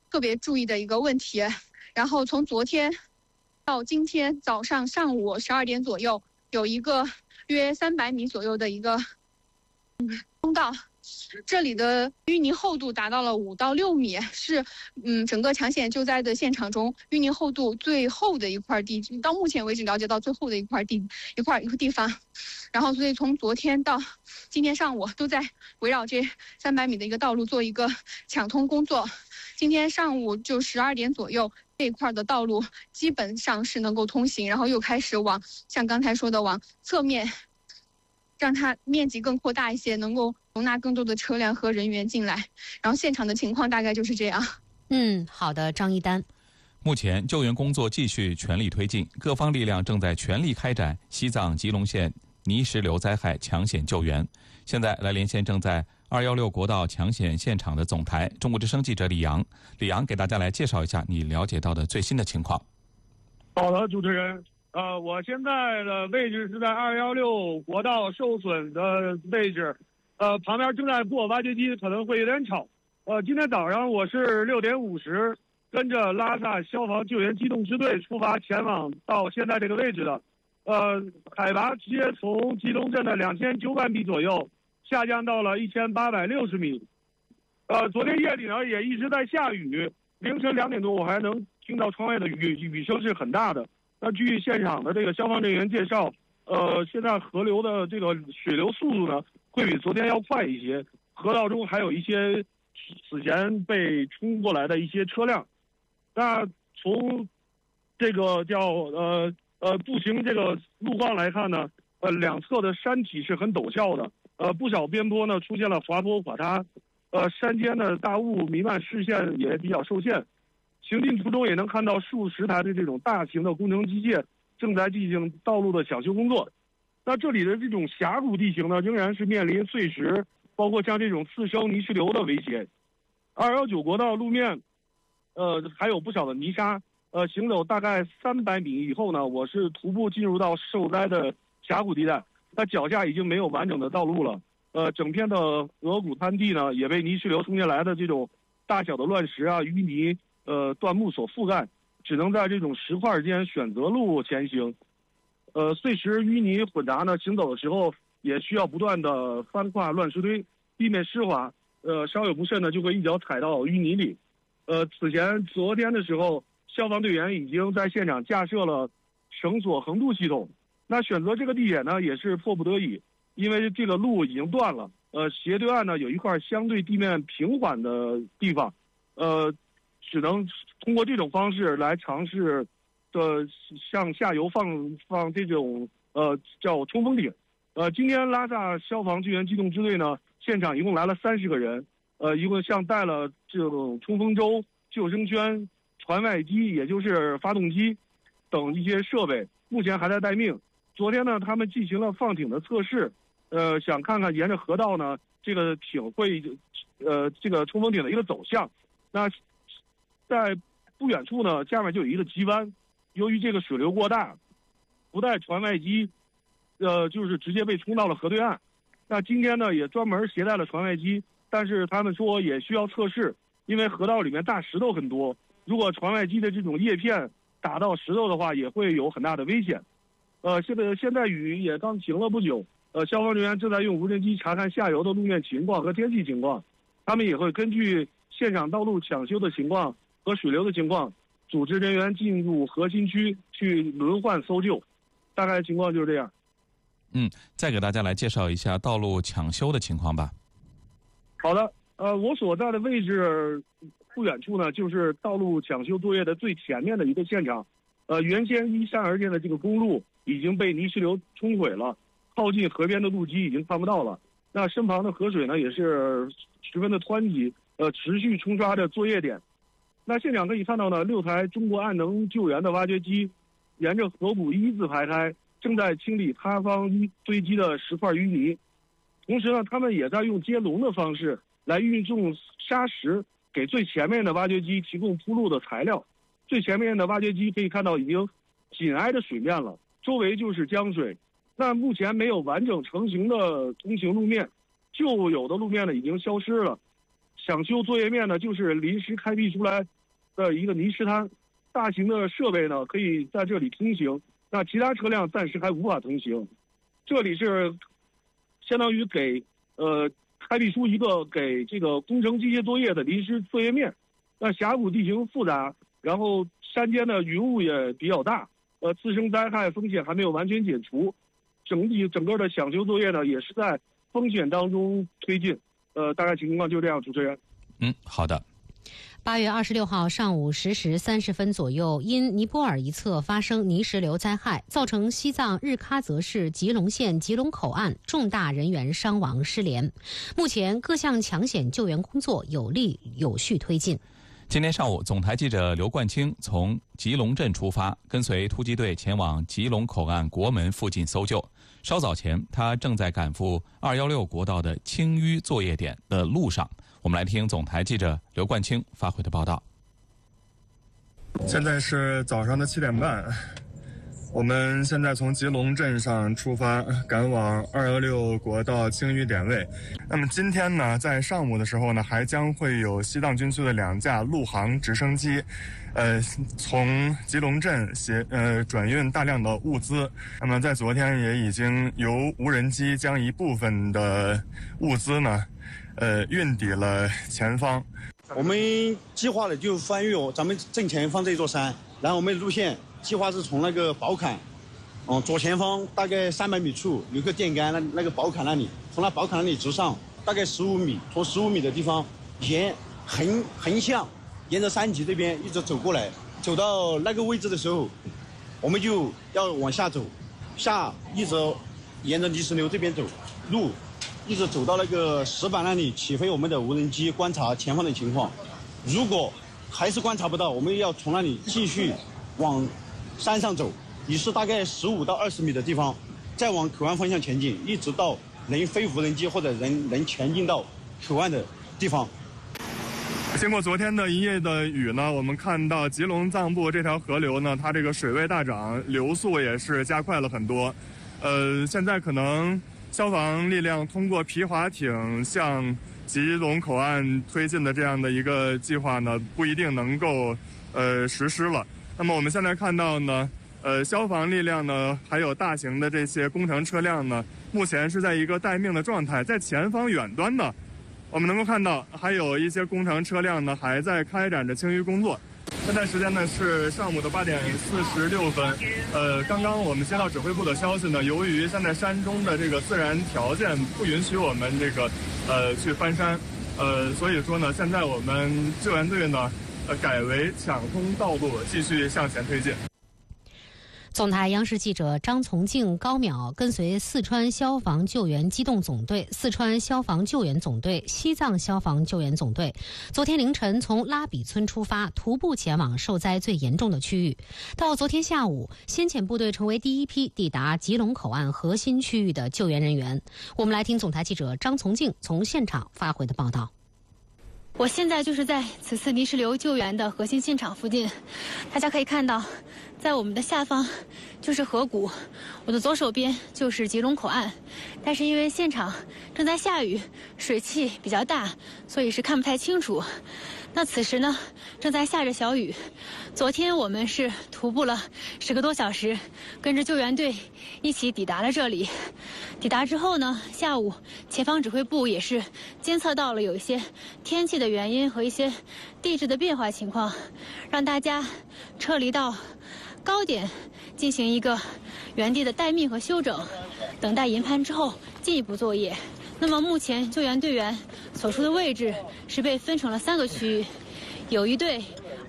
特别注意的一个问题。然后从昨天到今天早上上午12点左右，有一个约300米左右的一个通道，这里的淤泥厚度达到了5到6米，是整个抢险救灾的现场中淤泥厚度最厚的一块地，到目前为止了解到最厚的一块地方。然后所以从昨天到今天上午都在围绕这300米的一个道路做一个抢通工作。今天上午就12点左右，这一块的道路基本上是能够通行，然后又开始像刚才说的往侧面，让它面积更扩大一些，能够容纳更多的车辆和人员进来。然后现场的情况大概就是这样。 好的，张一丹。 目前救援工作继续全力推进，各方力量正在全力开展西藏吉隆县泥石流灾害抢险救援。现在来连线正在216国道抢险现场的总台中国之声记者李阳。李阳给大家来介绍一下你了解到的最新的情况。 好的，主持人，我现在的位置是在216国道受损的位置，旁边正在过挖掘机，可能会有点吵。今天早上我是6点50跟着拉萨消防救援机动支队出发前往到现在这个位置的，海拔直接从吉隆镇的2900米左右下降到了1860米。昨天夜里呢也一直在下雨，凌晨2点多我还能听到窗外的雨声是很大的。那据现场的这个消防人员介绍，现在河流的这个水流速度呢会比昨天要快一些，河道中还有一些此前被冲过来的一些车辆。那从这个叫步行这个路况来看呢，两侧的山体是很陡峭的，不少边坡呢出现了滑坡垮塌，山间的大雾弥漫，视线也比较受限。行进途中也能看到数十台的这种大型的工程机械正在进行道路的抢修工作。那这里的这种峡谷地形呢，仍然是面临碎石，包括像这种次生泥石流的威胁。219国道路面还有不少的泥沙，行走大概300米以后呢，我是徒步进入到受灾的峡谷地带，那脚下已经没有完整的道路了，整片的河谷滩地呢也被泥石流冲下来的这种大小的乱石啊、淤泥、断木所覆盖，只能在这种石块间选择路前行。碎石淤泥混杂呢，行走的时候也需要不断的翻跨乱石堆，避免湿滑，稍有不慎呢就会一脚踩到淤泥里。昨天的时候，消防队员已经在现场架设了绳索横渡系统。那选择这个地点呢，也是迫不得已，因为这个路已经断了。斜对岸呢有一块相对地面平缓的地方，只能通过这种方式来尝试向下游放这种叫冲锋艇。今天拉萨消防救援机动支队呢，现场一共来了30个人。一共带了这种冲锋舟、救生圈、船外机，也就是发动机等一些设备，目前还在待命。昨天呢，他们进行了放艇的测试，想看看沿着河道呢，这个艇会，这个冲锋艇的一个走向。那在不远处呢，下面就有一个急弯，由于这个水流过大，不带船外机，就是直接被冲到了河对岸。那今天呢，也专门携带了船外机。但是他们说也需要测试，因为河道里面大石头很多，如果船外机的这种叶片打到石头的话，也会有很大的危险。现在雨也刚停了不久，消防人员正在用无人机查看下游的路面情况和天气情况，他们也会根据现场道路抢修的情况和水流的情况，组织人员进入核心区去轮换搜救，大概情况就是这样。 再给大家来介绍一下道路抢修的情况吧。 好的，我所在的位置不远处呢，就是道路抢修作业的最前面的一个现场。原先依山而建的这个公路已经被泥石流冲毁了，靠近河边的路基已经看不到了。那身旁的河水呢，也是十分的湍急，持续冲刷着作业点。那现场可以看到呢，6台中国岸能救援的挖掘机沿着河谷一字排开，正在清理塌方堆积的石块淤泥。同时呢，他们也在用接龙的方式来运送沙石，给最前面的挖掘机提供铺路的材料。最前面的挖掘机可以看到已经紧挨着水面了，周围就是江水。那目前没有完整成型的通行路面，旧有的路面呢已经消失了。 抢修作业面呢，就是临时开辟出来的一个泥石滩，大型的设备呢可以在这里通行，那其他车辆暂时还无法通行。这里是相当于开辟出一个给这个工程机械作业的临时作业面。那峡谷地形复杂，然后山间的云雾也比较大，自身灾害风险还没有完全解除，整个的抢修作业呢也是在风险当中推进。大概情况就这样，主持人。 好的。 8月26号上午10时30分左右，因尼泊尔一侧发生泥石流灾害，造成西藏日喀则市吉隆县吉隆口岸重大人员伤亡失联。目前各项抢险救援工作有力有序推进。 今天上午，总台记者刘冠清从吉隆镇出发，跟随突击队前往吉隆口岸国门附近搜救。稍早前，他正在赶赴216国道的清淤作业点的路上。我们来听总台记者刘冠清发回的报道。 现在是早上的7点半，我们现在从吉隆镇上出发，赶往216国道清淤点位。那么今天呢，在上午的时候呢，还将会有西藏军区的2架陆航直升机，从吉隆镇转运大量的物资。那么在昨天也已经由无人机将一部分的物资呢，运抵了前方。 我们计划的就翻越咱们正前方这座山，然后我们路线计划是从那个宝坎，左前方大概300米处有个电杆，那个宝坎那里，从那宝坎那里直上大概15米，从15米的地方横向沿着山脊这边一直走过来，走到那个位置的时候，我们就要往下走，一直沿着泥石流这边走路，一直走到那个石板那里，起飞我们的无人机观察前方的情况。如果还是观察不到，我们要从那里继续往山上走，也是大概15到20米的地方，再往口岸方向前进，一直到能飞无人机或者人能前进到口岸的地方。 经过昨天的一夜的雨呢，我们看到吉隆藏布这条河流呢，它这个水位大涨，流速也是加快了很多。现在可能消防力量通过皮划艇向吉隆口岸推进的这样的一个计划呢，不一定能够实施了。那么我们现在看到呢，消防力量呢，还有大型的这些工程车辆呢，目前是在一个待命的状态。在前方远端呢，我们能够看到还有一些工程车辆呢还在开展着清淤工作。现在时间呢是上午的8点46分。刚刚我们接到指挥部的消息呢，由于现在山中的这个自然条件不允许我们这个去翻山，所以说呢，现在我们救援队呢改为抢通道路，继续向前推进。 总台央视记者张从静、高淼跟随四川消防救援机动总队、四川消防救援总队、西藏消防救援总队，昨天凌晨从拉比村出发，徒步前往受灾最严重的区域。到昨天下午，先遣部队成为第一批抵达吉隆口岸核心区域的救援人员。我们来听总台记者张从静从现场发回的报道。 我现在就是在此次泥石流救援的核心现场附近，大家可以看到，在我们的下方就是河谷，我的左手边就是吉隆口岸，但是因为现场正在下雨，水汽比较大，所以是看不太清楚。那此时呢，正在下着小雨。昨天我们是徒步了10个多小时，跟着救援队一起抵达了这里。抵达之后呢，下午前方指挥部也是监测到了有一些天气的原因和一些地质的变化情况，让大家撤离到高点进行一个原地的待命和休整，等待研判之后进一步作业。那么目前救援队员所处的位置是被分成了3个区域，有一队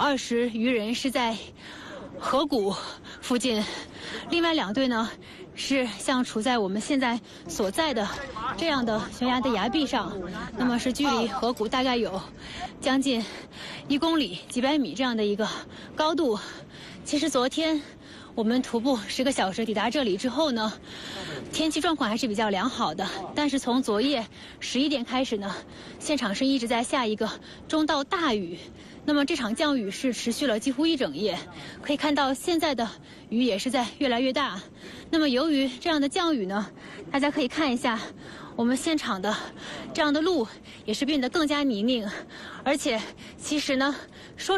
20余人是在河谷附近，另外2队呢是像处在我们现在所在的这样的悬崖的崖壁上，那么是距离河谷大概有将近1公里几百米这样的一个高度。其实昨天我们徒步10个小时抵达这里之后呢，天气状况还是比较良好的，但是从昨夜11点开始呢，现场是一直在下一个中到大雨。那么这场降雨是持续了几乎1整夜，可以看到现在的雨也是在越来越大。那么由于这样的降雨呢，大家可以看一下我们现场的这样的路也是变得更加泥泞，而且其实呢，说